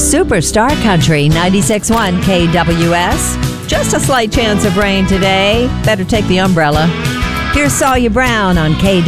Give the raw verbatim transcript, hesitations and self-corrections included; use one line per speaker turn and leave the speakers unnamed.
Superstar Country ninety-six point one K W S. Just a slight chance of rain today. Better take the umbrella. Here's Sawyer Brown on K W S.